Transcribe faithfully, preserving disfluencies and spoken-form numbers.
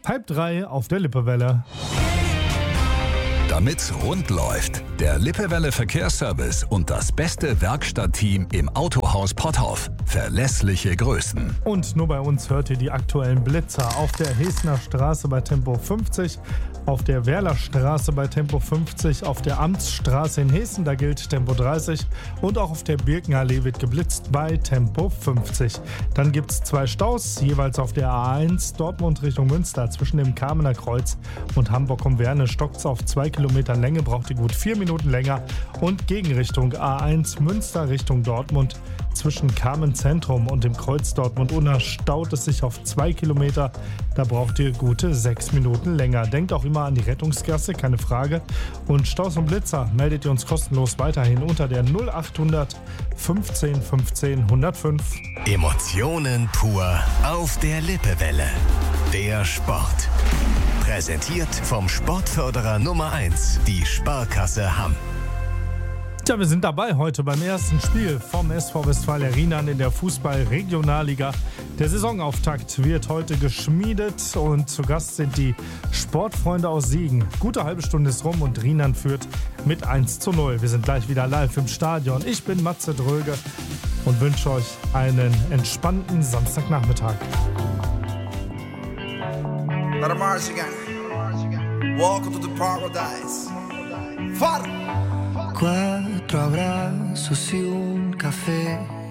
Halb drei auf der Lippewelle. Damit's rund läuft, der Lippewelle Verkehrsservice und das beste Werkstattteam im Autohaus Potthoff. Verlässliche Größen. Und nur bei uns hört ihr die aktuellen Blitzer auf der Hesner Straße bei Tempo fünfzig, auf der Werler Straße bei Tempo fünfzig, auf der Amtsstraße in Hessen, da gilt Tempo dreißig und auch auf der Birkenallee wird geblitzt bei Tempo fünfzig. Dann gibt es zwei Staus, jeweils auf der A eins Dortmund Richtung Münster zwischen dem Kamener Kreuz und Hamburg-Umwerne stockt's auf zwei Kilometern Länge, braucht ihr gut vier Minuten länger und Gegenrichtung A eins Münster Richtung Dortmund zwischen Kamen Zentrum und dem Kreuz Dortmund-Unna staut es sich auf zwei Kilometer. Da braucht ihr gute sechs Minuten länger. Denkt auch immer an die Rettungsgasse, keine Frage. Und Staus und Blitzer meldet ihr uns kostenlos weiterhin unter der null achthundert fünfzehn fünfzehn hundertfünf. Emotionen pur auf der Lippewelle. Der Sport. Präsentiert vom Sportförderer Nummer eins, die Sparkasse Hamm. Tja, wir sind dabei heute beim ersten Spiel vom S V Westfalia Rheinland in der Fußball-Regionalliga. Der Saisonauftakt wird heute geschmiedet und zu Gast sind die Sportfreunde aus Siegen. Gute halbe Stunde ist rum und Rheinland führt mit eins zu null. Wir sind gleich wieder live im Stadion. Ich bin Matze Dröge und wünsche euch einen entspannten Samstagnachmittag. Let a march again. Welcome to the paradise. Far! Quattro abbraccios y un café.